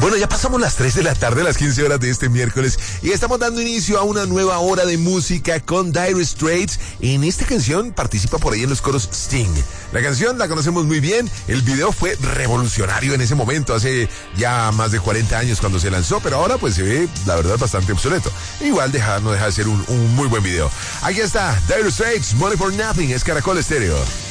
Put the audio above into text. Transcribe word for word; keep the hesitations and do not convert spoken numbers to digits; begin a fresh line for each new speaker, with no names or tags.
Bueno, ya pasamos las tres de la tarde, las quince horas de este miércoles, y estamos dando inicio a una nueva hora de música con Dire Straits. En esta canción participa por ahí en los coros Sting. La canción la conocemos muy bien, el video fue revolucionario en ese momento, hace ya más de cuarenta años cuando se lanzó, pero ahora pues se ve, la verdad, bastante obsoleto. Igual deja, no deja de ser un, un muy buen video. Aquí está, Dire Straits, Money for Nothing, es Caracol Estéreo.